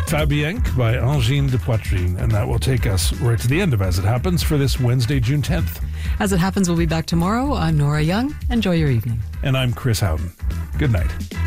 Fabienque by Angine de Poitrine. And that will take us right to the end of As It Happens for this Wednesday, June 10th. As It Happens, we'll be back tomorrow. I'm Nora Young. Enjoy your evening. And I'm Chris Howden. Good night.